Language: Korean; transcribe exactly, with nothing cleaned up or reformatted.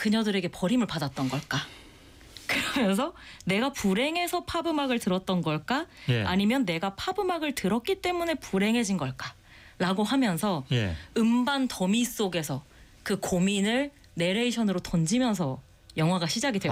그녀들에게 버림을 받았던 걸까? 그러면서 내가 불행해서 팝음악을 들었던 걸까? 예. 아니면 내가 팝음악을 들었기 때문에 불행해진 걸까? 라고 하면서 예. 음반 더미 속에서 그 고민을 내레이션으로 던지면서 영화가 시작이 돼요.